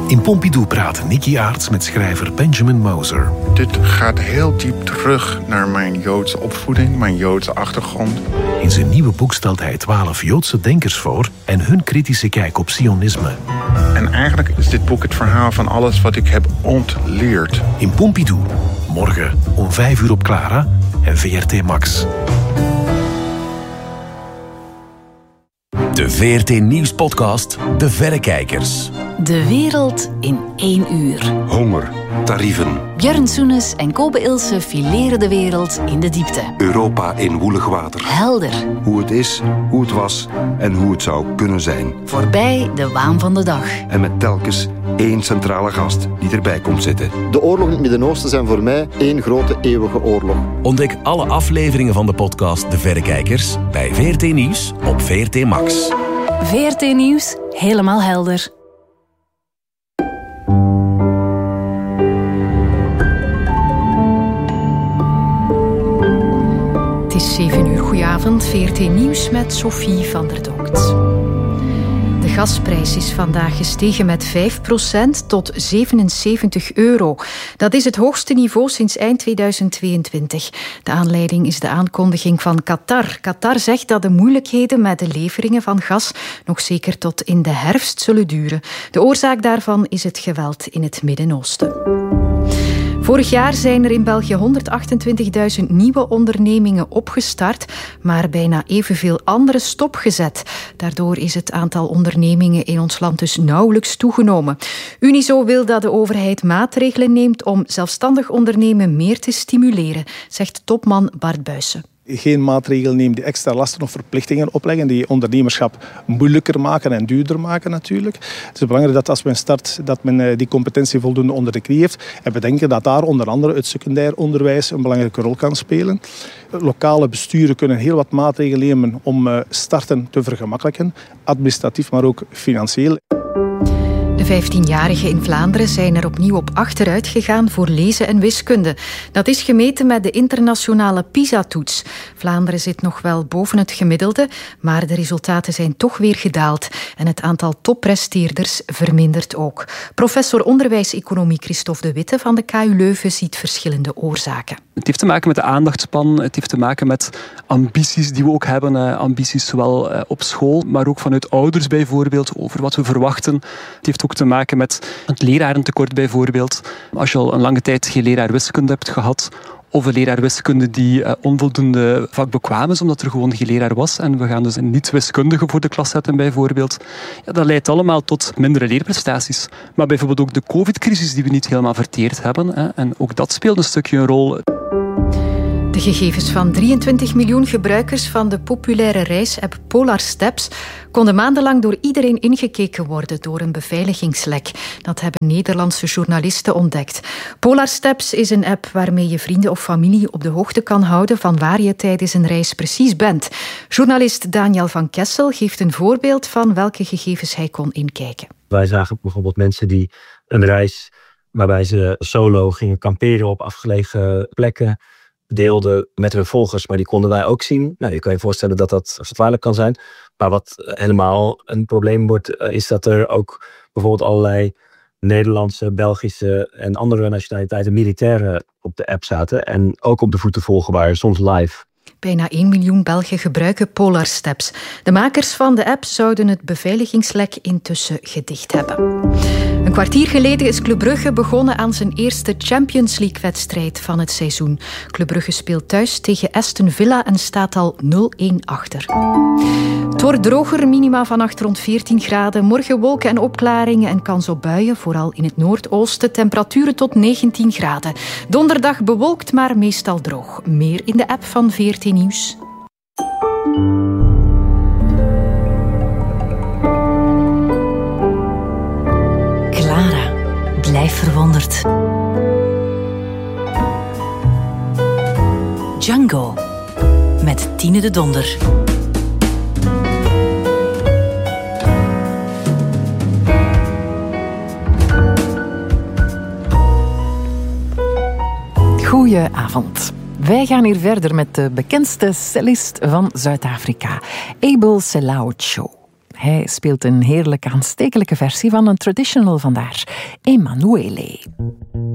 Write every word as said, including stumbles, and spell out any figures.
In Pompidou praat Nicky Aarts met schrijver Benjamin Moser. Dit gaat heel diep terug naar mijn Joodse opvoeding, mijn Joodse achtergrond. In zijn nieuwe boek stelt hij twaalf Joodse denkers voor en hun kritische kijk op sionisme. En eigenlijk is dit boek het verhaal van alles wat ik heb ontleerd. In Pompidou, morgen om vijf uur op Clara en V R T Max. De V R T Nieuws-podcast De Verrekijkers. De wereld in één uur. Honger, tarieven. Björn Soenes en Kobe Ilse fileren de wereld in de diepte. Europa in woelig water. Helder. Hoe het is, hoe het was en hoe het zou kunnen zijn. Voorbij de waan van de dag. En met telkens één centrale gast die erbij komt zitten. De oorlog in het Midden-Oosten zijn voor mij één grote eeuwige oorlog. Ontdek alle afleveringen van de podcast De Verrekijkers bij V R T Nieuws op V R T Max. V R T Nieuws, helemaal helder. Het is zeven uur. Goedenavond, V R T Nieuws met Sophie van der Donkt. De gasprijs is vandaag gestegen met vijf procent tot zevenenzeventig euro. Dat is het hoogste niveau sinds eind tweeduizend tweeëntwintig. De aanleiding is de aankondiging van Qatar. Qatar zegt dat de moeilijkheden met de leveringen van gas nog zeker tot in de herfst zullen duren. De oorzaak daarvan is het geweld in het Midden-Oosten. Vorig jaar zijn er in België honderdachtentwintigduizend nieuwe ondernemingen opgestart, maar bijna evenveel andere stopgezet. Daardoor is het aantal ondernemingen in ons land dus nauwelijks toegenomen. Unizo wil dat de overheid maatregelen neemt om zelfstandig ondernemen meer te stimuleren, zegt topman Bart Buijsen. Geen maatregelen nemen die extra lasten of verplichtingen opleggen, die ondernemerschap moeilijker maken en duurder maken natuurlijk. Het is belangrijk dat als men start, dat men die competentie voldoende onder de knie heeft. En we denken dat daar onder andere het secundair onderwijs een belangrijke rol kan spelen. Lokale besturen kunnen heel wat maatregelen nemen om starten te vergemakkelijken, administratief maar ook financieel. De vijftienjarigen in Vlaanderen zijn er opnieuw op achteruit gegaan voor lezen en wiskunde. Dat is gemeten met de internationale PISA-toets. Vlaanderen zit nog wel boven het gemiddelde, maar de resultaten zijn toch weer gedaald. En het aantal toppresteerders vermindert ook. Professor onderwijs-economie Christophe de Witte van de K U Leuven ziet verschillende oorzaken. Het heeft te maken met de aandachtspan, het heeft te maken met ambities die we ook hebben. Ambities zowel op school, maar ook vanuit ouders bijvoorbeeld, over wat we verwachten. Het heeft ook te maken met het lerarentekort bijvoorbeeld. Als je al een lange tijd geen leraar wiskunde hebt gehad, of een leraar wiskunde die uh, onvoldoende vakbekwaam is, omdat er gewoon geen leraar was. En we gaan dus een niet-wiskundige voor de klas zetten bijvoorbeeld. Ja, dat leidt allemaal tot mindere leerprestaties. Maar bijvoorbeeld ook de covid-crisis die we niet helemaal verteerd hebben. Hè, en ook dat speelt een stukje een rol. De gegevens van drieëntwintig miljoen gebruikers van de populaire reisapp Polar Steps konden maandenlang door iedereen ingekeken worden door een beveiligingslek. Dat hebben Nederlandse journalisten ontdekt. Polar Steps is een app waarmee je vrienden of familie op de hoogte kan houden van waar je tijdens een reis precies bent. Journalist Daniel van Kessel geeft een voorbeeld van welke gegevens hij kon inkijken. Wij zagen bijvoorbeeld mensen die een reis waarbij ze solo gingen kamperen op afgelegen plekken deelden met hun volgers, maar die konden wij ook zien. Nou, je kan je voorstellen dat dat gevaarlijk kan zijn. Maar wat helemaal een probleem wordt, is dat er ook bijvoorbeeld allerlei Nederlandse, Belgische en andere nationaliteiten militairen op de app zaten. En ook op de voeten volgen waren, soms live. Bijna één miljoen Belgen gebruiken Polar Steps. De makers van de app zouden het beveiligingslek intussen gedicht hebben. Een kwartier geleden is Club Brugge begonnen aan zijn eerste Champions League-wedstrijd van het seizoen. Club Brugge speelt thuis tegen Aston Villa en staat al nul-een achter. Het wordt droger, minima vannacht rond veertien graden. Morgen wolken en opklaringen en kans op buien, vooral in het noordoosten. Temperaturen tot negentien graden. Donderdag bewolkt, maar meestal droog. Meer in de app van V R T Nieuws. Clara, blijf verwonderd. Django, met Tine de Donder. Goedenavond. Wij gaan hier verder met de bekendste cellist van Zuid-Afrika, Abel Selassie. Hij speelt een heerlijk aanstekelijke versie van een traditional vandaar, Emanuele.